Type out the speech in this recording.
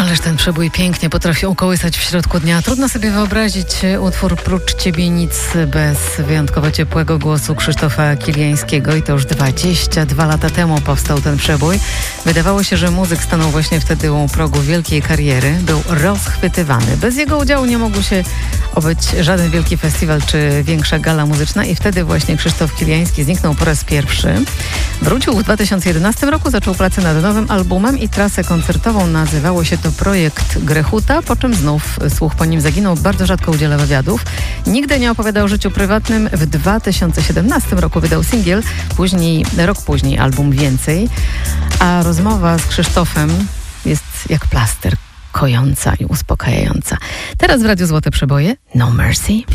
Ależ ten przebój pięknie potrafi ukołysać w środku dnia. Trudno sobie wyobrazić utwór Prócz Ciebie nic bez wyjątkowo ciepłego głosu Krzysztofa Kiliańskiego. I to już 22 lata temu powstał ten przebój. Wydawało się, że muzyk stanął właśnie wtedy u progu wielkiej kariery. Był rozchwytywany. Bez jego udziału nie mógł się obyć żaden wielki festiwal czy większa gala muzyczna. I wtedy właśnie Krzysztof Kiliański zniknął po raz pierwszy. Wrócił w 2011 roku, zaczął pracę nad nowym albumem i trasę koncertową nazywało się to Projekt Grechuta, po czym znów słuch po nim zaginął. Bardzo rzadko udziela wywiadów. Nigdy nie opowiadał o życiu prywatnym. W 2017 roku wydał singiel, rok później album Więcej. A rozmowa z Krzysztofem jest jak plaster, kojąca i uspokajająca. Teraz w Radiu Złote Przeboje No Mercy.